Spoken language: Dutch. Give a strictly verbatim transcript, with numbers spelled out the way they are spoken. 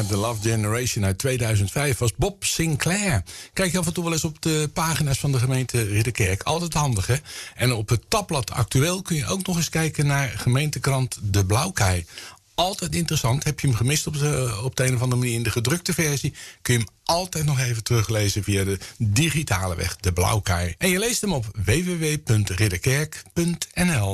The Love Generation uit tweeduizend vijf was Bob Sinclair. Kijk je af en toe wel eens op de pagina's van de gemeente Ridderkerk. Altijd handig, hè? En op het tabblad Actueel kun je ook nog eens kijken naar gemeentekrant De Blauwkei. Altijd interessant. Heb je hem gemist op de, op de een of andere manier in de gedrukte versie, kun je hem altijd nog even teruglezen via de digitale weg, De Blauwkei. En je leest hem op w w w punt ridderkerk punt n l.